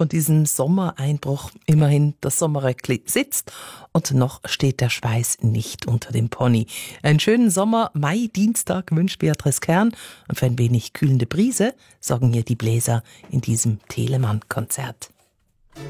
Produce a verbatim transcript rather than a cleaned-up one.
von diesem Sommereinbruch. Immerhin, das Sommerröckli sitzt und noch steht der Schweiß nicht unter dem Pony. Einen schönen Sommer, Mai, Dienstag wünscht Beatrice Kern. Und für ein wenig kühlende Brise sorgen hier die Bläser in diesem Telemann-Konzert.